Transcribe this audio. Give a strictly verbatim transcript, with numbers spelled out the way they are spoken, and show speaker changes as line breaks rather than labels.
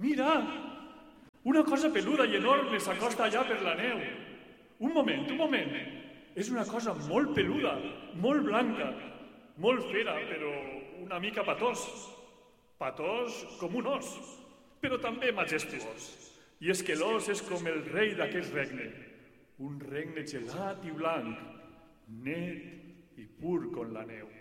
Mira! Una cosa peluda i enorme s'acosta allà per la neu. Un moment, un moment. És una cosa molt peluda, molt blanca, molt fera, però una mica patós. Patós com un os, però també majestuós. I és que l'os és com el rei d'aquest regne. Un regne gelat i blanc, net i pur com la neu.